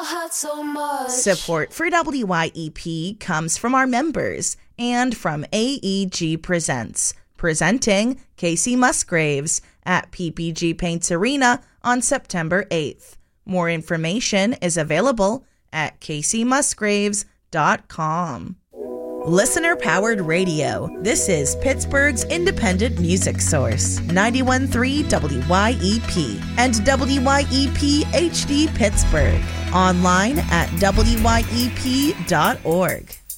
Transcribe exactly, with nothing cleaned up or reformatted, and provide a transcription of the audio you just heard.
hurt so much. Support for W Y E P comes from our members and from A E G Presents, presenting Casey Musgraves at P P G Paints Arena on September eighth. More information is available at casey musgraves dot com. Listener-powered radio. This is Pittsburgh's independent music source, ninety-one point three W Y E P and W Y E P H D Pittsburgh. Online at W Y E P dot org.